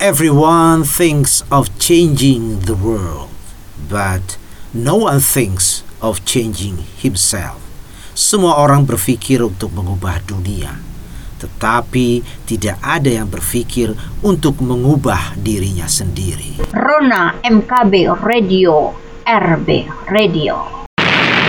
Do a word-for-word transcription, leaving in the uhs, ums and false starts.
Everyone thinks of changing the world, but no one thinks of changing himself. Semua orang berpikir untuk mengubah dunia, tetapi tidak ada yang berpikir untuk mengubah dirinya sendiri. Rona M K B Radio, R B Radio.